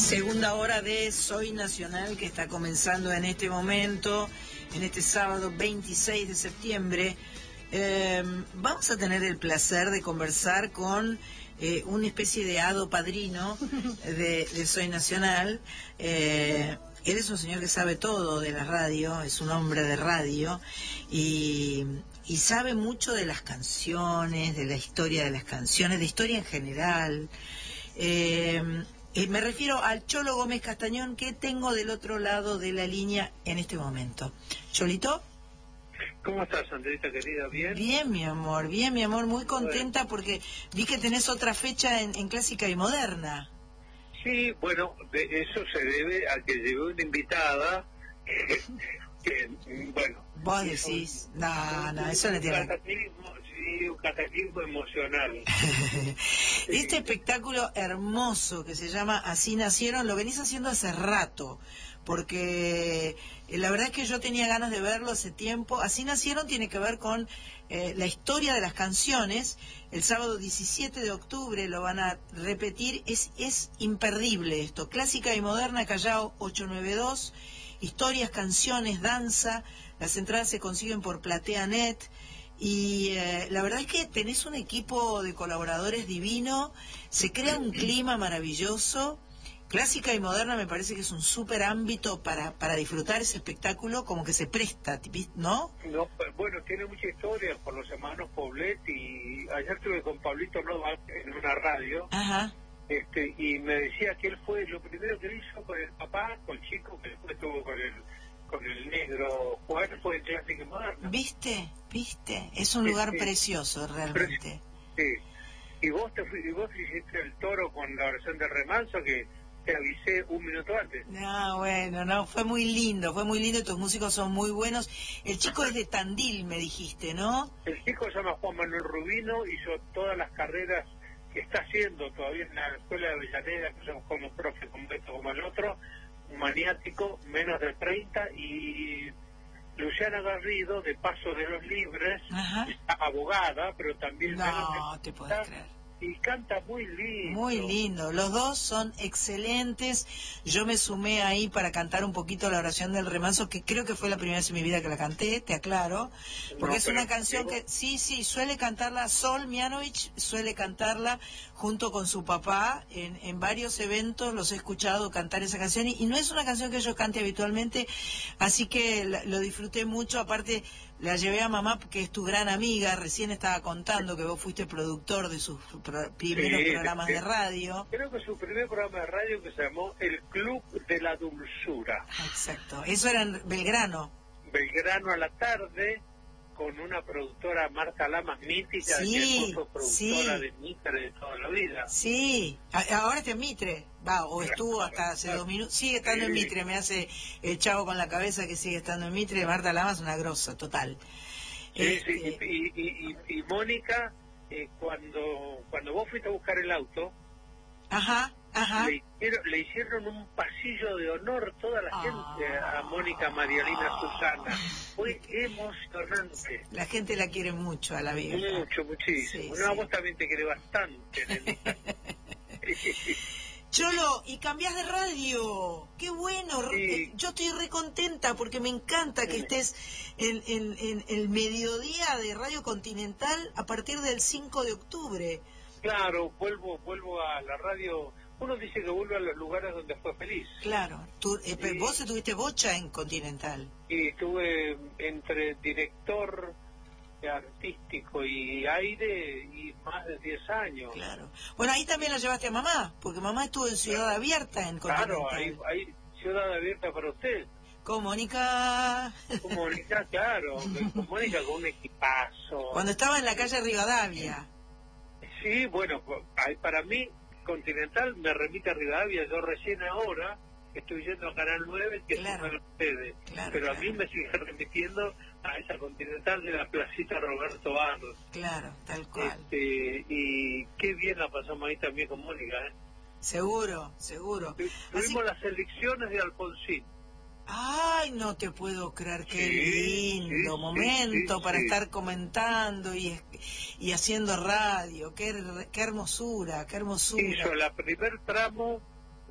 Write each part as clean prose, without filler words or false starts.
Segunda hora de Soy Nacional, que está comenzando en este momento, en este sábado 26 de septiembre. Vamos a tener el placer de conversar con una especie de hado padrino de Soy Nacional. Él es un señor que sabe todo de la radio, es un hombre de radio y sabe mucho de las canciones, de la historia de las canciones, de historia en general. Me refiero al Cholo Gómez Castañón, que tengo del otro lado de la línea en este momento. Cholito. ¿Cómo estás, Andrita, querida? ¿Bien? Bien, mi amor, muy contenta porque vi que tenés otra fecha en Clásica y Moderna. Sí, bueno, eso se debe a que llegó una invitada que bueno... Vos decís, no, eso no tiene... Un cataclismo emocional. Este espectáculo hermoso que se llama Así Nacieron, lo venís haciendo hace rato, porque la verdad es que yo tenía ganas de verlo hace tiempo. Así Nacieron tiene que ver con la historia de las canciones. El sábado 17 de octubre lo van a repetir. Es imperdible esto. Clásica y Moderna, Callao 892. Historias, canciones, danza. Las entradas se consiguen por PlateaNet. Y la verdad es que tenés un equipo de colaboradores divino, se crea un clima maravilloso. Clásica y Moderna me parece que es un súper ámbito para disfrutar ese espectáculo, como que se presta, ¿no? No, bueno, tiene mucha historia por los hermanos Poblet, y ayer estuve con Pablito Novak en una radio. Ajá. Y me decía que él fue lo primero que hizo con el papá, con Chico, que después estuvo con el negro Juan, fue en Clásica y Moderna. ¿Viste? Es un lugar precioso, realmente. Sí. Y vos hiciste el toro con la versión de Remanso, que te avisé un minuto antes. No, fue muy lindo, tus músicos son muy buenos. El chico es de Tandil, me dijiste, ¿no? El chico se llama Juan Manuel Rubino, hizo todas las carreras que está haciendo todavía en la Escuela de Avellaneda, que son como profe completo como el otro, un maniático, menos de 30, y Luciana Garrido, de Paso de los Libres, abogada, pero también... No, te podés creer. Y canta muy lindo. Muy lindo, los dos son excelentes. Yo me sumé ahí para cantar un poquito la oración del remanso, que creo que fue la primera vez en mi vida que la canté, te aclaro, porque es una canción que sí, suele cantarla Sol Mianovich, suele cantarla junto con su papá en varios eventos, los he escuchado cantar esa canción, y no es una canción que yo cante habitualmente, así que lo disfruté mucho. Aparte la llevé a mamá, que es tu gran amiga, recién estaba contando que vos fuiste productor de sus primeros programas de radio. Creo que su primer programa de radio, que se llamó El Club de la Dulzura. Exacto, eso era en Belgrano. Belgrano a la tarde, con una productora, Marta Lamas, mítica, que fue productora de Mitre de toda la vida. Sí, ahora está en Mitre, estuvo hasta hace 2 minutos, sigue estando en Mitre, me hace el chavo con la cabeza que sigue estando en Mitre. Marta Lamas, una grosa, total. Sí, y Mónica, cuando vos fuiste a buscar el auto, le hicieron un pasillo de honor toda la gente a Mónica Marialina Susana. Fue emocionante. La gente la quiere mucho a la vieja. Muchísimo. Sí, vos también te querés bastante. Cholo, y cambiás de radio. ¡Qué bueno! Sí. Yo estoy recontenta porque me encanta que estés en el mediodía de Radio Continental a partir del 5 de octubre. Claro, vuelvo a la radio. Uno dice que vuelve a los lugares donde fue feliz. Claro. Vos estuviste bocha en Continental. Y estuve entre director artístico y aire, y más de 10 años. Claro. Bueno, ahí también la llevaste a mamá, porque mamá estuvo en Ciudad Abierta en Continental. Claro, hay Ciudad Abierta para usted. Con Mónica. Con Mónica, claro. Con Mónica, con un equipazo. Cuando estaba en la calle Rivadavia. Sí, bueno, para mí Continental me remite a Rivadavia. Yo recién ahora estoy yendo a Canal 9, que es una de ustedes, pero a mí me sigue remitiendo a esa Continental de la placita Roberto Barros. Claro, tal cual. Y qué bien la pasamos ahí también con Mónica, ¿eh? Seguro. Tuvimos las elecciones de Alfonsín. Ay, no te puedo creer, qué lindo momento para estar comentando y haciendo radio, qué hermosura. Hizo la primer tramo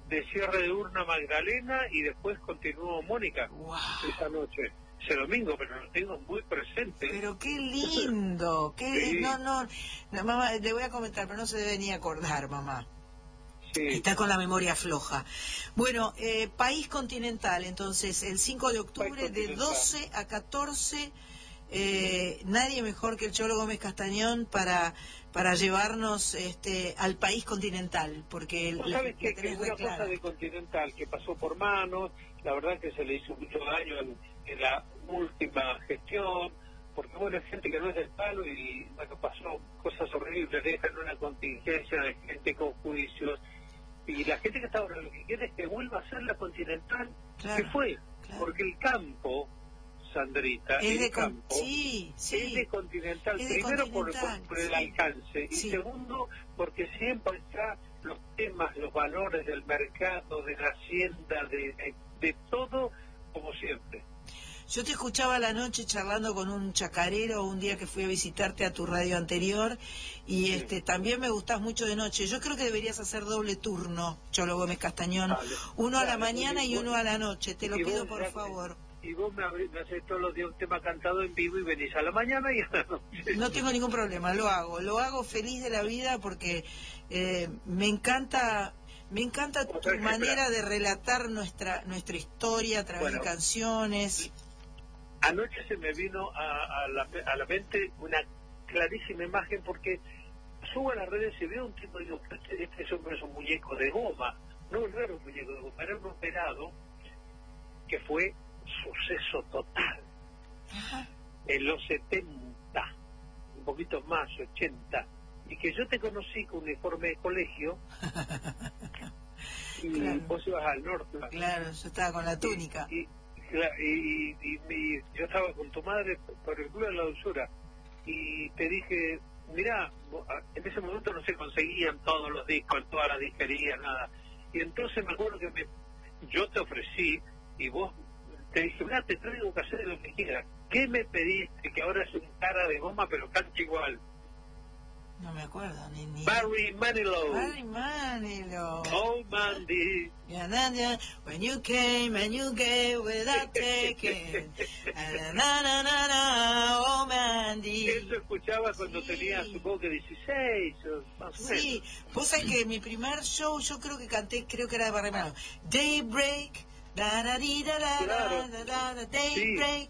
de cierre de urna Magdalena y después continuó Mónica esa noche. Ese domingo, pero lo tengo muy presente. Pero qué lindo, Sí. No, mamá, le voy a comentar, pero no se debe ni acordar, mamá. Sí. Está con la memoria floja. Bueno, país continental, entonces, el 5 de octubre de 12 a 14, nadie mejor que el Cholo Gómez Castañón para llevarnos al país continental, porque ¿No sabes qué? Que una cosa de Continental que pasó por manos, la verdad que se le hizo mucho daño en la última gestión, porque bueno, hay gente que no es del palo y bueno, pasó cosas horribles, dejan una contingencia de gente con juicios, y la gente que está ahora lo que quiere es que vuelva a ser la Continental, que fue, porque el campo, Sandrita, el campo es de Continental, primero por el alcance, y segundo porque siempre está los temas, los valores del mercado, de la hacienda, de todo, como siempre. Yo te escuchaba a la noche charlando con un chacarero un día que fui a visitarte a tu radio anterior y también me gustás mucho de noche. Yo creo que deberías hacer doble turno, Cholo Gómez Castañón, uno a la mañana y uno a la noche, te lo pido por favor. Y vos me haces todos los días un tema cantado en vivo y venís a la mañana y a la noche. No tengo ningún problema, lo hago feliz de la vida porque me encanta tu manera de relatar nuestra historia a través de canciones. Anoche se me vino a la mente una clarísima imagen porque subo a las redes y veo un tipo y digo, este hombre es un muñeco de goma. No era un muñeco de goma, era un operado que fue suceso total. Ajá. En los 70, un poquito más, 80, y que yo te conocí con uniforme de colegio y vos ibas al norte. Claro, yo estaba con la túnica. Y yo estaba con tu madre por el Club de la Dulzura y te dije, mirá, en ese momento no se conseguían todos los discos en todas las disquerías, nada, y entonces me acuerdo que yo te ofrecí y vos te dije, mirá, te traigo que hacer lo que quieras. ¿Qué me pediste? Que ahora es un cara de goma pero canta igual. No me acuerdo ni. Barry Manilow. Oh, Mandy. When you came and you gave without taking. Oh, Mandy. Eso escuchaba cuando tenía, supongo que 16 o más o menos. Sí, vos sabés que mi primer show yo creo que era de Barry Manilow. Daybreak, Daybreak,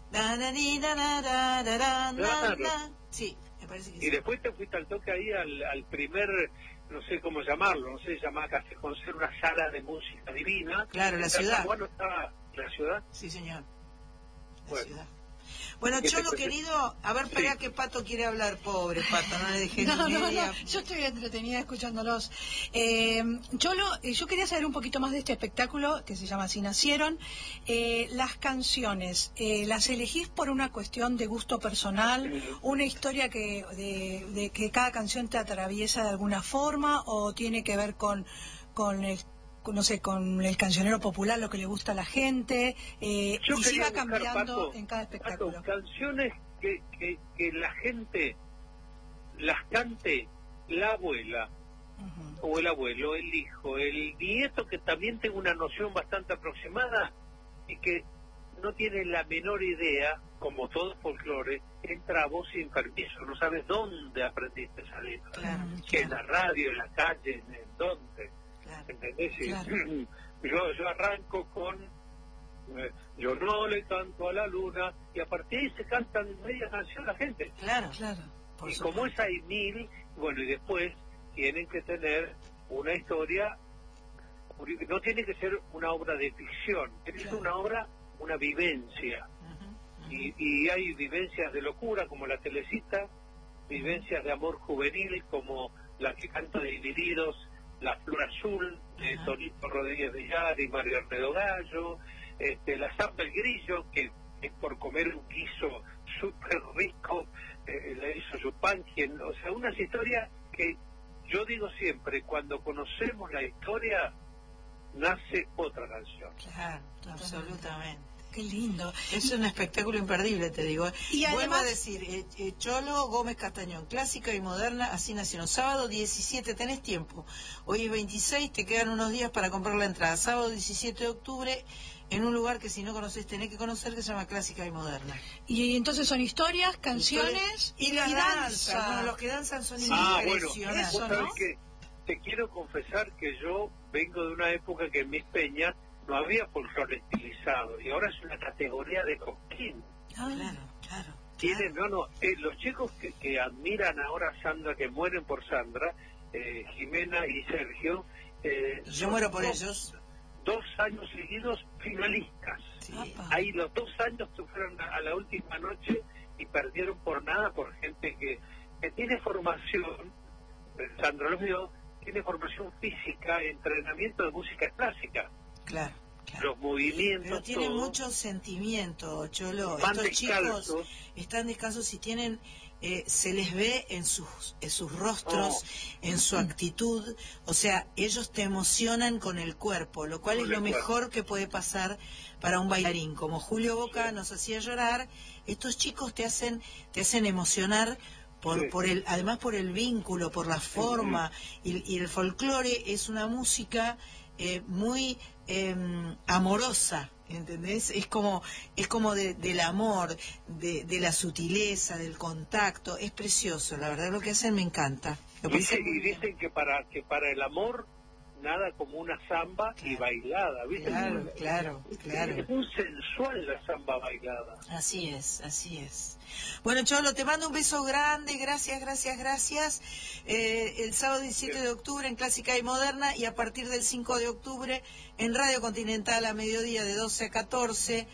sí. Y después te fuiste al toque ahí al primer, no sé cómo llamarlo, no sé, se llamaba Café Concert, una sala de música divina. Claro, la ciudad. Bueno, estaba la ciudad. Sí, señor. La ciudad. Bueno, Cholo querido, a ver, espera que Pato quiere hablar, pobre Pato, no le dejé No, yo estoy entretenida escuchándolos. Cholo, yo quería saber un poquito más de este espectáculo que se llama Así Nacieron. Las canciones, ¿las elegís por una cuestión de gusto personal? ¿Una historia de que cada canción te atraviesa de alguna forma? ¿O tiene que ver con el cancionero popular, lo que le gusta a la gente, y si va cambiando en cada espectáculo? Canciones que la gente las cante la abuela, o el abuelo, el hijo, el nieto, que también tenga una noción bastante aproximada y que no tiene la menor idea, como todo folclore, entra a vos sin permiso, no sabes dónde aprendiste esa letra, que en la radio, en la calle, en dónde. ¿Entendés? Claro. Yo arranco con yo no le canto a la luna y a partir de ahí se cantan media canción la gente. Claro. Y como es hay 1000, bueno, y después tienen que tener una historia, no tiene que ser una obra de ficción, tiene que ser una obra, una vivencia. Y hay vivencias de locura como la Telecita, vivencias de amor juvenil como la que canta Divididos, La Flor Azul, de Tonito Rodríguez Villar y Mario Arnedo Gallo, la Zamba el Grillo, que es por comer un guiso súper rico, le hizo su pan, o sea, unas historias que yo digo siempre, cuando conocemos la historia, nace otra canción. Claro, absolutamente. qué lindo. Es un espectáculo imperdible, te digo. Y Vuelvo además, a decir, Cholo, Gómez Castañón, clásica y moderna, así nacieron. Sábado 17, tenés tiempo. Hoy es 26, te quedan unos días para comprar la entrada. Sábado 17 de octubre, en un lugar que si no conoces tenés que conocer, que se llama Clásica y Moderna. y entonces son historias, canciones y la danza. Bueno, los que danzan son impresionantes. Bueno, eso, vos ¿no? sabés que te quiero confesar que yo vengo de una época que en mis peñas no había folclore estilizado y ahora es una categoría de cosquín. Claro. Tienen, los chicos que admiran ahora a Sandra, que mueren por Sandra, Jimena y Sergio, Yo muero por ellos. 2 años seguidos finalistas. Sí. Ahí los 2 años que fueron a la última noche y perdieron por nada por gente que tiene formación, Sandra lo vio, tiene formación física, entrenamiento de música clásica. Claro. Los movimientos. Pero tienen todo. mucho sentimiento, Cholo. Van Estos descalzos. chicos están descalzos y tienen, se les ve en sus rostros, en su actitud. O sea, ellos te emocionan con el cuerpo, lo cual es lo mejor que puede pasar para un bailarín. Como Julio Boca nos hacía llorar, estos chicos te hacen emocionar. Además por el vínculo, por la forma, y el folclore es una música muy amorosa, ¿entendés? Es como del amor, de la sutileza, del contacto. Es precioso, la verdad lo que hacen me encanta. Dicen que para el amor nada como una samba y bailada, ¿viste? Claro. Es muy sensual la samba bailada. Así es. Bueno, Cholo, te mando un beso grande, gracias. El sábado 17 de octubre en Clásica y Moderna y a partir del 5 de octubre en Radio Continental a mediodía de 12 a 14,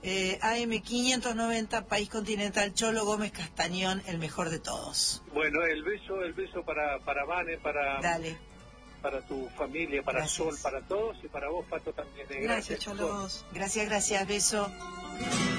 AM 590, País Continental, Cholo Gómez Castañón, el mejor de todos. Bueno, el beso para Vane, Dale. para tu familia, para Sol, para todos y para vos, Pato, también. Gracias, Cholo. Gracias, beso.